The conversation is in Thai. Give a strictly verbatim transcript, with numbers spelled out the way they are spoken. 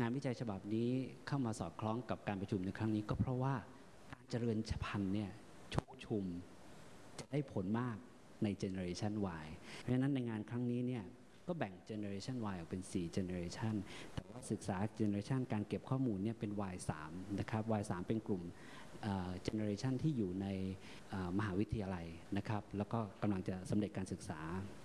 งานวิจัยฉบับนี้เข้ามาสอดคล้องกับการประชุมในครั้งนี้ก็เพราะว่าการเจริญพันธุ์เนี่ยชุกชุมจะได้ผลมากในเจเนอเรชัน Y เพราะฉะนั้นในงานครั้งนี้เนี่ยก็แบ่งเจเนอเรชัน Y ออกเป็นสี่เจเนอเรชันแต่ว่าศึกษาเจเนอเรชันการเก็บข้อมูลเนี่ยเป็น วาย สาม นะครับ วาย สาม เป็นกลุ่มเจเนอเรชันที่อยู่ในมหาวิทยาลัยนะครับแล้วก็กำลังจะสำเร็จการศึกษา